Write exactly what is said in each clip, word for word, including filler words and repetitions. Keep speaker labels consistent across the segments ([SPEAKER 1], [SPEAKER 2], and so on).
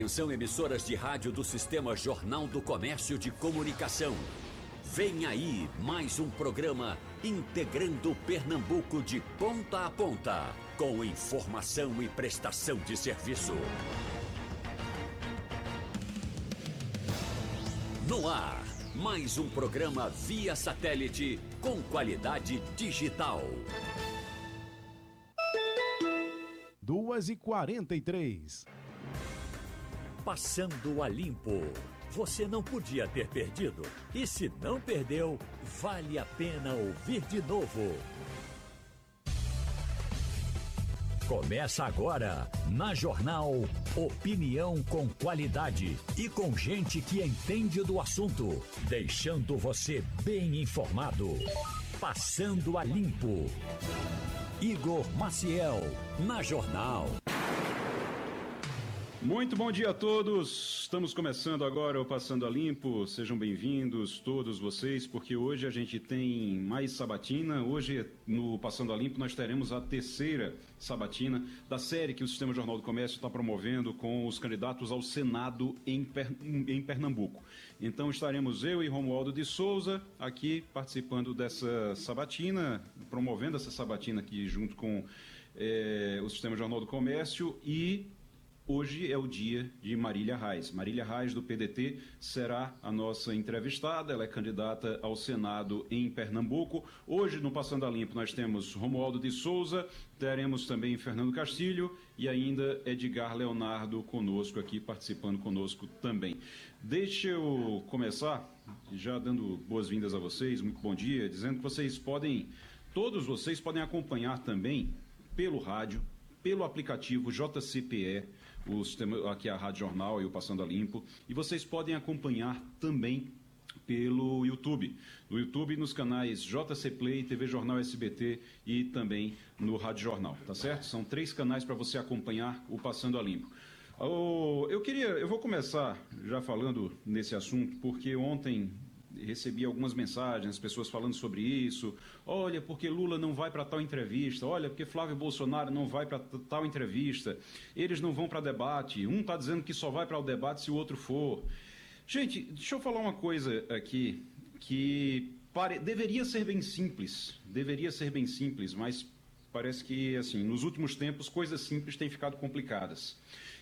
[SPEAKER 1] Atenção, emissoras de rádio do Sistema Jornal do Comércio de Comunicação. Vem aí mais um programa integrando Pernambuco de ponta a ponta, com informação e prestação de serviço. No ar, mais um programa via satélite com qualidade digital.
[SPEAKER 2] duas e quarenta e três.
[SPEAKER 3] Passando a Limpo. Você não podia ter perdido. E se não perdeu, vale a pena ouvir de novo. Começa agora, na Jornal, opinião com qualidade e com gente que entende do assunto, deixando você bem informado. Passando a Limpo. Igor Maciel, na Jornal.
[SPEAKER 4] Muito bom dia a todos, estamos começando agora o Passando a Limpo, sejam bem-vindos todos vocês, porque hoje a gente tem mais sabatina. Hoje no Passando a Limpo nós teremos a terceira sabatina da série que o Sistema Jornal do Comércio está promovendo com os candidatos ao Senado em, per... em Pernambuco. Então estaremos eu e Romualdo de Souza aqui participando dessa sabatina, promovendo essa sabatina aqui junto com é, o Sistema Jornal do Comércio. E hoje é o dia de Marília Reis. Marília Reis, do P D T, será a nossa entrevistada. Ela é candidata ao Senado em Pernambuco. Hoje, no Passando a Limpo, nós temos Romualdo de Souza, teremos também Fernando Castilho e ainda Edgar Leonardo conosco aqui, participando conosco também. Deixa eu começar já dando boas-vindas a vocês, muito bom dia, dizendo que vocês podem, todos vocês podem acompanhar também pelo rádio, pelo aplicativo J C P E, o sistema, aqui é a Rádio Jornal e o Passando a Limpo, e vocês podem acompanhar também pelo YouTube. No YouTube, nos canais J C Play, T V Jornal S B T e também no Rádio Jornal, tá certo? São três canais para você acompanhar o Passando a Limpo. Oh, eu queria, eu vou começar já falando nesse assunto, porque ontem recebi algumas mensagens, pessoas falando sobre isso. Olha, porque Lula não vai para tal entrevista. Olha, porque Flávio Bolsonaro não vai para tal entrevista. Eles não vão para debate. Um está dizendo que só vai para o debate se o outro for. Gente, deixa eu falar uma coisa aqui que pare... deveria ser bem simples. Deveria ser bem simples, mas parece que, assim, nos últimos tempos, coisas simples têm ficado complicadas.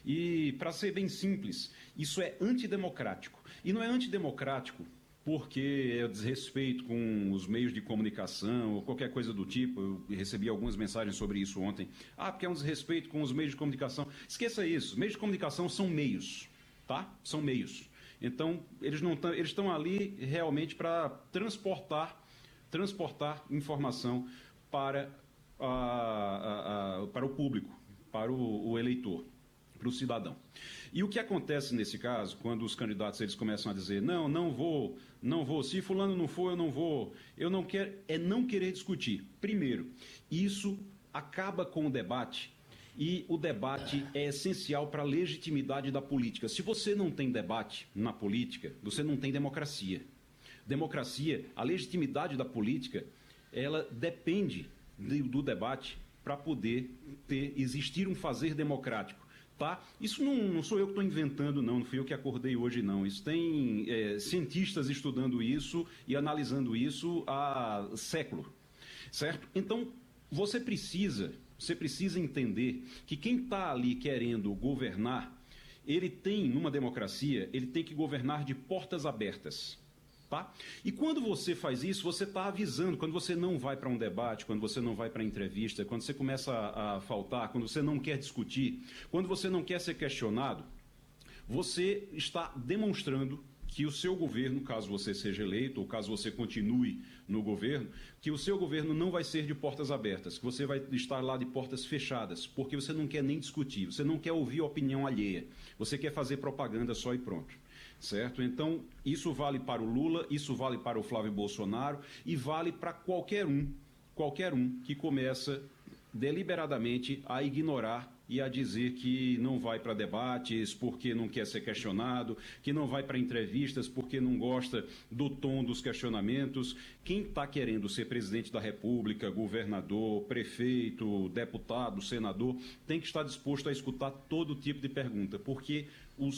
[SPEAKER 4] E, para ser bem simples, isso é antidemocrático. E não é antidemocrático porque é desrespeito com os meios de comunicação ou qualquer coisa do tipo. Eu recebi algumas mensagens sobre isso ontem. Ah, porque é um desrespeito com os meios de comunicação. Esqueça isso, meios de comunicação são meios, tá? São meios. Então, eles não tão, eles estão ali realmente para transportar, transportar informação para, a, a, a, para o público, para o, o eleitor, para o cidadão. E o que acontece nesse caso, quando os candidatos eles começam a dizer, não, não vou, não vou, se fulano não for, eu não vou, eu não quero, é não querer discutir. Primeiro, isso acaba com o debate, e o debate é essencial para a legitimidade da política. Se você não tem debate na política, você não tem democracia. Democracia, a legitimidade da política, ela depende do, do debate para poder ter, existir um fazer democrático. Tá? Isso não, não sou eu que estou inventando, não, não fui eu que acordei hoje, não. Isso tem é, cientistas estudando isso e analisando isso há século, certo? Então, você precisa, você precisa entender que quem está ali querendo governar, ele tem, numa democracia, ele tem que governar de portas abertas. Tá? E quando você faz isso, você está avisando, quando você não vai para um debate, quando você não vai para entrevista, quando você começa a, a faltar, quando você não quer discutir, quando você não quer ser questionado, você está demonstrando que o seu governo, caso você seja eleito ou caso você continue no governo, que o seu governo não vai ser de portas abertas, que você vai estar lá de portas fechadas, porque você não quer nem discutir, você não quer ouvir a opinião alheia, você quer fazer propaganda só e pronto. Certo? Então, isso vale para o Lula, isso vale para o Flávio Bolsonaro e vale para qualquer um, qualquer um que começa deliberadamente a ignorar e a dizer que não vai para debates porque não quer ser questionado, que não vai para entrevistas porque não gosta do tom dos questionamentos. Quem está querendo ser presidente da República, governador, prefeito, deputado, senador, tem que estar disposto a escutar todo tipo de pergunta, porque os